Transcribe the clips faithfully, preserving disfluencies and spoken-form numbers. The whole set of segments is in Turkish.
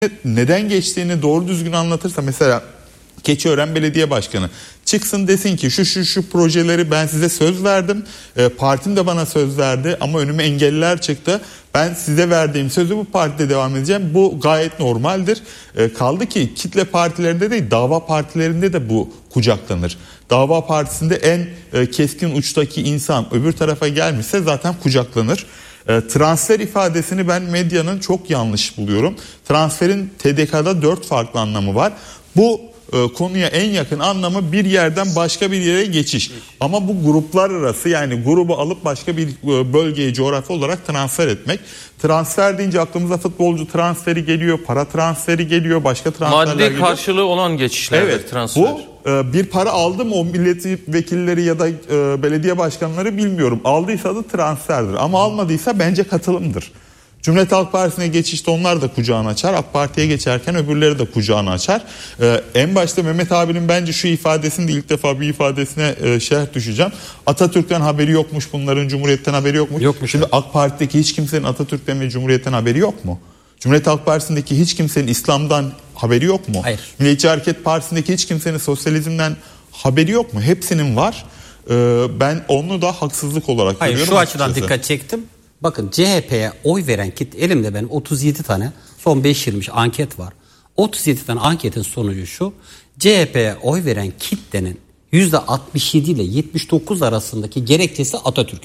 neden geçtiğini doğru düzgün anlatırsa, mesela Keçiören Belediye Başkanı çıksın desin ki şu şu şu projeleri ben size söz verdim, e, partim de bana söz verdi ama önüme engeller çıktı, ben size verdiğim sözü bu partide devam edeceğim, bu gayet normaldir. E, kaldı ki kitle partilerinde değil, dava partilerinde de bu kucaklanır. Dava partisinde en e, keskin uçtaki insan öbür tarafa gelmişse zaten kucaklanır. E, transfer ifadesini ben medyanın çok yanlış buluyorum. Transferin T D K'da dört farklı anlamı var. Bu e, konuya en yakın anlamı bir yerden başka bir yere geçiş. Ama bu gruplar arası, yani grubu alıp başka bir e, bölgeye coğrafi olarak transfer etmek. Transfer deyince aklımıza futbolcu transferi geliyor, para transferi geliyor, başka transferler Maddi geliyor. Maddi karşılığı olan geçişler, evet, transfer. Bu e, bir para aldı mı o milletvekilleri ya da e, belediye başkanları bilmiyorum. Aldıysa da transferdir ama almadıysa bence katılımdır. Cumhuriyet Halk Partisi'ne geçişte onlar da kucağını açar. AK Parti'ye geçerken öbürleri de kucağını açar. Ee, en başta Mehmet abinin bence şu ifadesinde ilk defa bir ifadesine e, şerh düşeceğim. Atatürk'ten haberi yokmuş, bunların Cumhuriyet'ten haberi yokmuş. Yokmuş. Şimdi AK Parti'deki hiç kimsenin Atatürk'ten ve Cumhuriyet'ten haberi yok mu? Cumhuriyet Halk Partisi'ndeki hiç kimsenin İslam'dan haberi yok mu? Hayır. Milliyetçi Hareket Partisi'ndeki hiç kimsenin sosyalizmden haberi yok mu? Hepsinin var. Ee, ben onu da haksızlık olarak Hayır, görüyorum. şu açıdan açıkçası dikkat çektim. Bakın C H P'ye oy veren kitle, elimde benim otuz yedi tane son beş yirmi anket var. otuz yedi tane anketin sonucu şu: C H P'ye oy veren kitlenin yüzde altmış yedi ile yetmiş dokuz arasındaki gerekçesi Atatürk.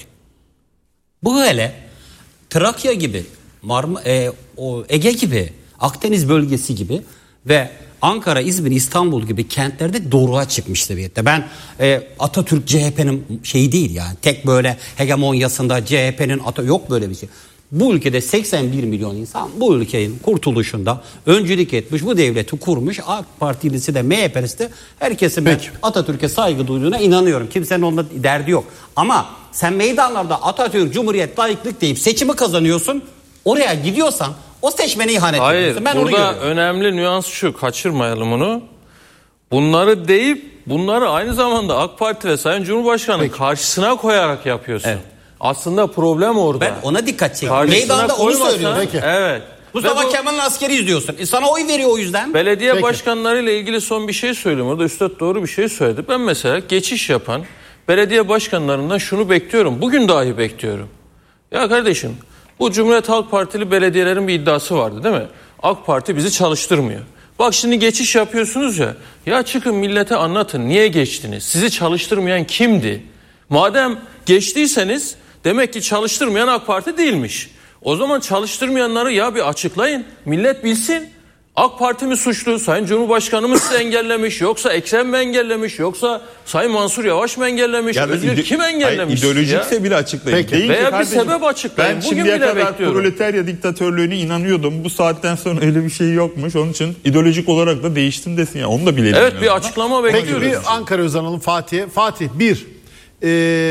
Bu hele Trakya gibi, Marma, e, o Ege gibi, Akdeniz bölgesi gibi ve Ankara, İzmir, İstanbul gibi kentlerde doruğa çıkmış seviyede. Ben e, Atatürk C H P'nin şeyi değil yani. Tek böyle hegemonyasında C H P'nin Ata yok böyle bir şey. Bu ülkede seksen bir milyon insan bu ülkenin kurtuluşunda öncülük etmiş, bu devleti kurmuş. AK Partilisi de M H P'lisi de herkesin ben Atatürk'e saygı duyduğuna inanıyorum. Kimsenin onunla derdi yok. Ama sen meydanlarda Atatürk, Cumhuriyet, layıklık deyip seçimi kazanıyorsun. Oraya gidiyorsan o seçmene ihanet Hayır, ediyorsun. Ben burada önemli nüans şu, kaçırmayalım onu. Bunları deyip bunları aynı zamanda AK Parti ve Sayın Cumhurbaşkanı'nın karşısına koyarak yapıyorsun. Evet. Aslında problem orada. Ben ona dikkat çektim. Karşısına Meydanda onu söylüyorum. Peki. Evet. Mustafa bu, Kemal'in askeri izliyorsun. E sana oy veriyor o yüzden. Belediye Peki. başkanlarıyla ilgili son bir şey söyleyeyim. Orada Üstad doğru bir şey söyledi. Ben mesela geçiş yapan belediye başkanlarından şunu bekliyorum. Bugün dahi bekliyorum. Ya kardeşim, bu Cumhuriyet Halk Partili belediyelerin bir iddiası vardı değil mi? AK Parti bizi çalıştırmıyor. Bak şimdi geçiş yapıyorsunuz ya. Ya çıkın millete anlatın, niye geçtiniz? Sizi çalıştırmayan kimdi? Madem geçtiyseniz demek ki çalıştırmayan AK Parti değilmiş. O zaman çalıştırmayanları ya bir açıklayın. Millet bilsin. AK Parti mi suçlu? Sayın Cumhurbaşkanı mı sizi engellemiş? Yoksa Ekrem mi engellemiş? Yoksa Sayın Mansur Yavaş mı engellemiş? Yani Özgür ide- kim engellemiş? Hayır, ideolojikse bile açıklayın. Peki. Veya bir kardeşim, sebep açıklayın. Ben Bugün şimdiye bile kadar bekliyorum. proletarya diktatörlüğüne inanıyordum. Bu saatten sonra öyle bir şey yokmuş. Onun için ideolojik olarak da değiştim desin ya. Onu da bilelim. Evet, bir açıklama bekliyoruz. Peki bir Ankara uzanalım Fatih'e. Fatih bir, e,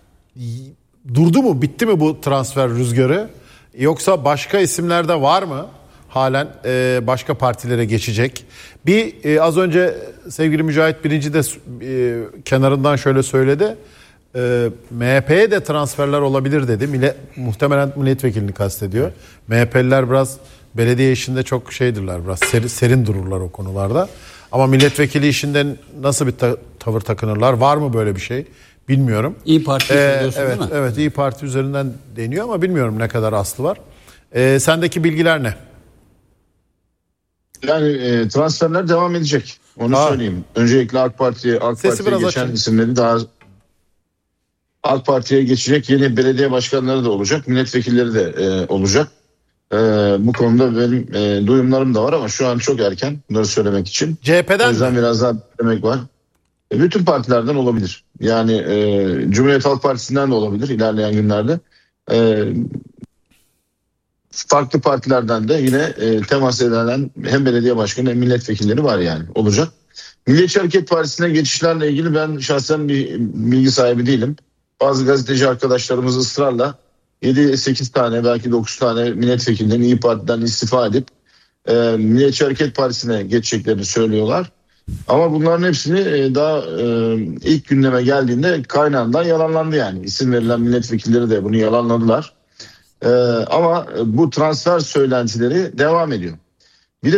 durdu mu, bitti mi bu transfer rüzgarı? Yoksa başka isimler de var mı? Halen e, başka partilere geçecek. Bir e, az önce sevgili Mücahit Birinci de e, kenarından şöyle söyledi. E, M H P'ye de transferler olabilir dedi. Millet, muhtemelen milletvekilini kastediyor. Evet. M H P'liler biraz belediye işinde çok şeydirler. Biraz serin, serin dururlar o konularda. Ama milletvekili işinden nasıl bir ta- tavır takınırlar? Var mı böyle bir şey? Bilmiyorum. İyi Parti ee, diyorsun evet, değil mi? Evet, İyi Parti üzerinden deniyor ama bilmiyorum ne kadar aslı var. Ee, sendeki bilgiler ne? Yani e, transferler devam edecek. Onu Aa. söyleyeyim. Öncelikle AK Parti'ye AK Sesi Parti'ye biraz geçen açın. isimleri daha AK Parti'ye geçecek yeni belediye başkanları da olacak, milletvekilleri de e, olacak. E, bu konuda benim e, duyumlarım da var ama şu an çok erken bunları söylemek için. C H P'den o yüzden mi? biraz daha demek var. E, bütün partilerden olabilir. Yani e, Cumhuriyet Halk Partisi'nden de olabilir ilerleyen günlerde. E, farklı partilerden de yine e, temas edilen hem belediye başkanı hem milletvekilleri var yani olacak. Milliyetçi Hareket Partisi'ne geçişlerle ilgili ben şahsen bir bilgi sahibi değilim. Bazı gazeteci arkadaşlarımız ısrarla yedi sekiz tane belki dokuz tane milletvekillerinin İYİ Parti'den istifa edip e, Milliyetçi Hareket Partisi'ne geçeceklerini söylüyorlar. Ama bunların hepsini e, daha e, ilk gündeme geldiğinde kaynağından yalanlandı yani. İsim verilen milletvekilleri de bunu yalanladılar. Ee, ama bu transfer söylentileri devam ediyor.